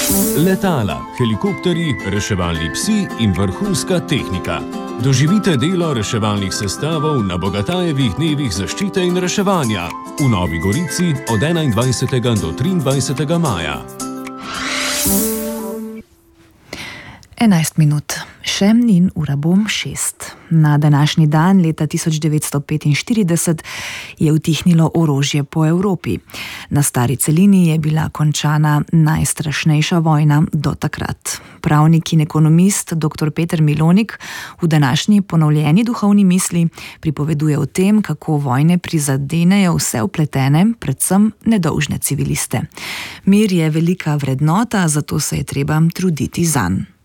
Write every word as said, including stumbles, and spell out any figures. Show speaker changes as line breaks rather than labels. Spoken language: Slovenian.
Letala, helikopterji, reševalni psi in vrhunska tehnika. Doživite delo reševalnih sestavov na Bogatajevih dnevih zaščite in reševanja v Novi Gorici od enaindvajsetega do triindvajsetega maja.
enajst minut. Še in ura bom šest. Na današnji dan leta tisoč devetsto petinštirideset je utihnilo orožje po Evropi. Na stari celini je bila končana najstrašnejša vojna do takrat. Pravnik in ekonomist dr. Peter Milonik v današnji ponovljeni duhovni misli pripoveduje o tem, kako vojne prizadenejo vse vpletene, predvsem nedolžne civiliste. Mir je velika vrednota, zato se je treba truditi zanj.